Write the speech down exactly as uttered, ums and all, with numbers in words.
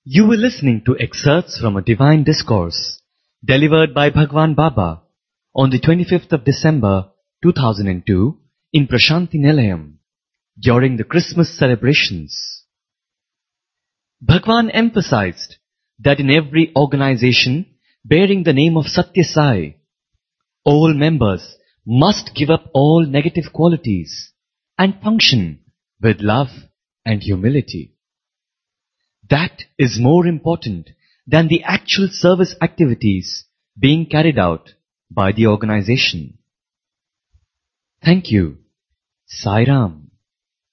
You were listening to excerpts from a divine discourse delivered by Bhagwan Baba on the twenty-fifth of December two thousand two in Prashanti Nilayam during the Christmas celebrations. Bhagwan emphasized that in every organization bearing the name of Satya Sai, all members must give up all negative qualities and function with love and humility. That is more important than the actual service activities being carried out by the organization. Thank you. Sai Ram.